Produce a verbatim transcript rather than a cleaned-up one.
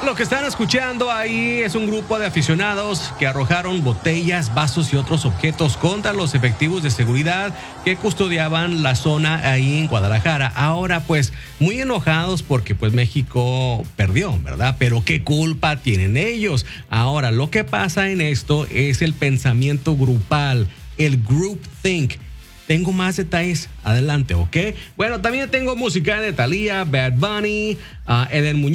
Lo que están escuchando ahí es un grupo de aficionados que arrojaron botellas, vasos y otros objetos contra los efectivos de seguridad que custodiaban la zona ahí en Guadalajara. Ahora, pues, muy enojados porque pues México perdió, ¿verdad? Pero ¿qué culpa tienen ellos? Ahora, lo que pasa en esto es el pensamiento grupal, el groupthink. Tengo más detalles adelante, ¿ok? Bueno, también tengo música de Thalía, Bad Bunny, uh, Eden Muñoz.